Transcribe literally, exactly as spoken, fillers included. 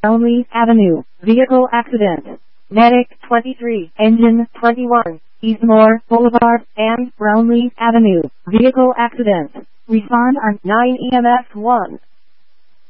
Brownlee Avenue, vehicle accident. Medic twenty-three, engine twenty-one, Eastmore Boulevard and Brownlee Avenue, vehicle accident. Respond on nine E M S one.